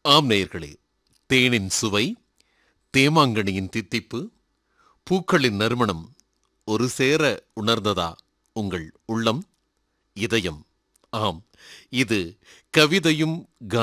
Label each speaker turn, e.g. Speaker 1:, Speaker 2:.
Speaker 1: ஆம் நேயர்களே, தேனின் சுவை, தேமாங்கனியின் தித்திப்பு, பூக்களின் நறுமணம் ஒரு சேர உணர்ந்ததா உங்கள் உள்ளம், இதயம்? ஆம், இது கவிதையும்